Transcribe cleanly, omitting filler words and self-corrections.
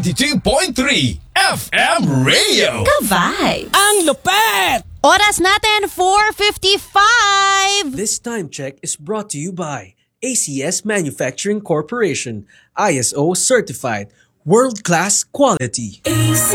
92.3 FM Radio. Ka-vibes! Ang lupet! Oras natin, 4:55! This time check is brought to you by ACS Manufacturing Corporation, ISO certified, world-class quality.